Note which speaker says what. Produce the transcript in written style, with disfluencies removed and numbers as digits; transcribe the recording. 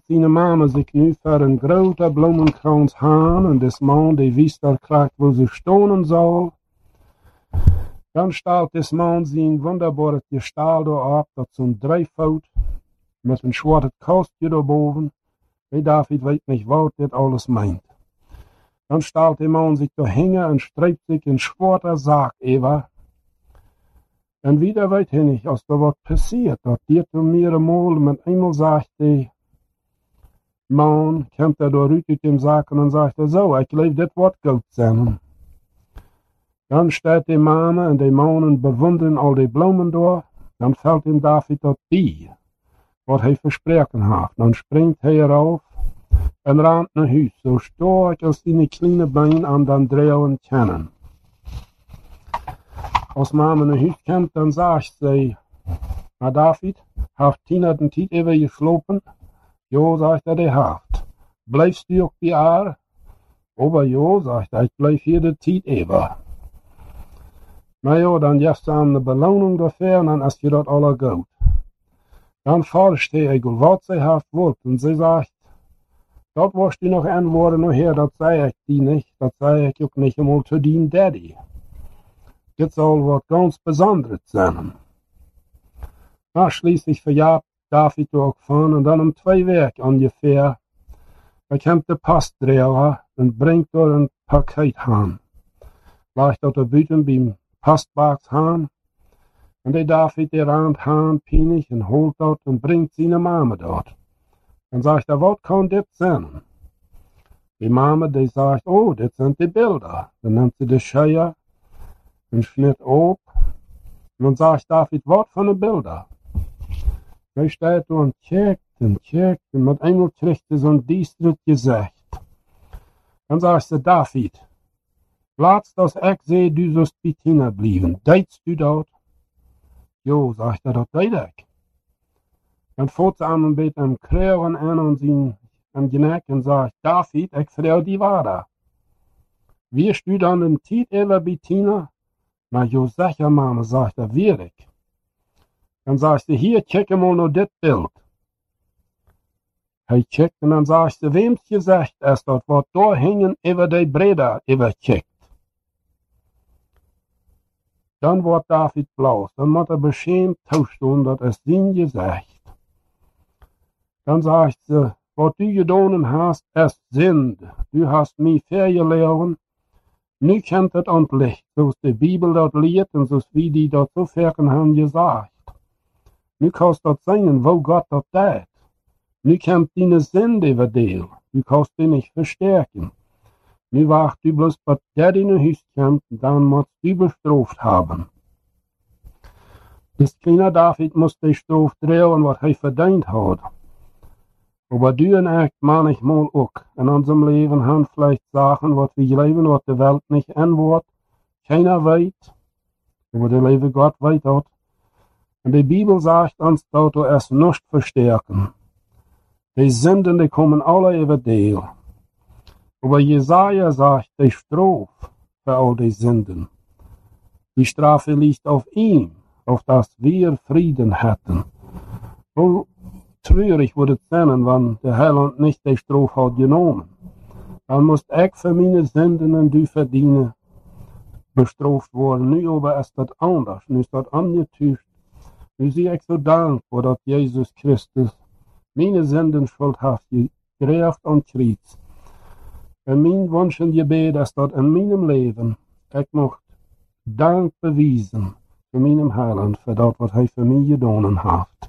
Speaker 1: zijn mama zich nu voor een grote bloemenkrans aan en des man die wist er krijgt wo ze stonen zal. Dan staat des man zijn wunderbare Gestalt op, dat zo'n 3 Voet met een zwarte kastje daarboven. Hey David weet niet wat dit alles meint. Dan staat der man sich te hängen en streipt sich in schwarzer Sack über. En wieder weet hij niet als er wat passiert. Dat dit mir mal met eenmaal sagt die man, komt er door uit dem Sack en dan sagt er zo, ik leef dit wat goed zijn. Dan staat die Mama en die Mannen bewunderen al die bloemen door. Dan fällt hem David dat bij, wat hij versproken heeft. Dan springt hij erop en rent naar huis, zo sterk als die kleine been aan dan draaien kennen. Als Mama naar huis komt, dan zegt ze, maar David, heeft Tina den tijd even geslopen? Jo, zegt hij, die heeft. Blijfst du ook bij haar? Aber jo, zegt hij, ik blijf hier de tijd even. Maar ja, dan geeft ze hem de beloning dafür en dan is je dat alle goed. Dan fragt hij wat ze heeft wilt en ze zegt, dat was du nog antwoorden nog her, dat zei ik die niet, dat zei ik ook niet eenmaal te dien daddy. Dit soll wat ganz Besonderes sein. Na, schließlich verjagt David auch von und dann 2 Werk ungefähr. Da kommt der Postdreher und bringt dort ein Paket heim. Leicht auf der Büten beim Postbox heim. Und der David, der rennt heim, pinig und holt dort und bringt seine Mama dort. Dann sagt er, was kann das sein? Die Mama, die sagt, oh, das sind die Bilder. Dann nimmt sie die Scheier und schnitt ab. Und dann sagt David, was für eine Bilder? Hij steht da und checkt und mit einmal kriegt er so ein düsteres Gesicht. Dann sagt sie, David, lass das ich sehe, du sollst bei Tina bleiben. Deitst du dort? Jo, sagt er, das deit ich. Dann fährt sie an mit einem Krähen an und sie am Geneck und sagt, David, ich frage die Wahrheit. Wirst du dann den Tiet über bei Tina? Na jo, sicher, Mama, sagt er, wir ich. Dann sagst du, hier, check mal noch das Bild. Hij checkt und dann sagst du, wem's gesagt ist, dat wat da hängen über die Breder übercheckt. Dann wird David blaus, dann muss beschämt tauschtun, dat ist sein Gesicht. Dann sagst du, was du getan hast, ist Sünd. Du hast mich verloren. Nu kommt het an Licht, zoals de Bibel dat leert en zoals wie die dat zo verken haben gesagt. Nu kannst dat zijn, wo Gott dat deed. Nu kommt deine Sünde über dir. Du kannst die nicht verstärken. Nu wacht du bloß, was der in Huis kommt, dann musst du bestraft haben. Das kleine David muss die Strafe drehen, was er verdient hat. Aber du und ich manchmal auch. In unserem Leben haben vielleicht Sachen, was wir leben, was die Welt nicht antwortet. Keiner weiß. Aber der liebe Gott weiß das. Und die Bibel sagt uns, dass du es nicht verstärken. Die Sünden, die kommen alle über dir. Aber Jesaja sagt, die Strafe für all die Sünden. Die Strafe liegt auf ihm, auf das wir Frieden hätten. Wo traurig würde es sein, wenn der Heiland nicht die Strafe hat genommen. Dann muss ich für meine Sünden und du verdienen bestraft worden. Nu aber ist das anders. Nu ist das angetäuscht. Nu sehe ich so dankbar, dass Jesus Christus meine Sünden schuld hat, gerecht und Kreuz. Und mein Wunsch und Gebet ist, dass in meinem Leben ich noch Dank bewiesen für meinem Heiland, für das, was er für mich getan hat.